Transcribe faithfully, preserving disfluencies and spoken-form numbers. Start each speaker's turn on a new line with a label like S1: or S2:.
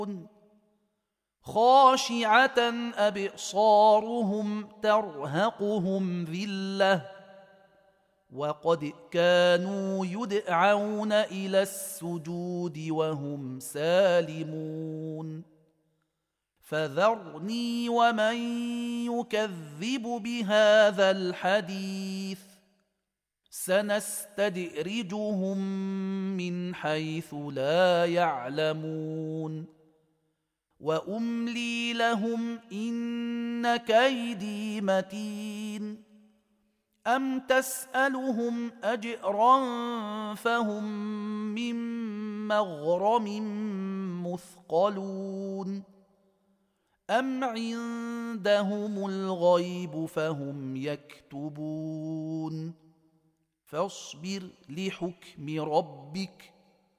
S1: خاشعة أبصارهم ترهقهم ذلة وقد كانوا يدعون إلى السجود وهم سالمون فذرني ومن يكذب بهذا الحديث سنستدرجهم من حيث لا يعلمون وأملي لهم إن كيدي متين أم تسألهم أجرا فهم من مغرم مثقلون أم عندهم الغيب فهم يكتبون فاصبر لحكم ربك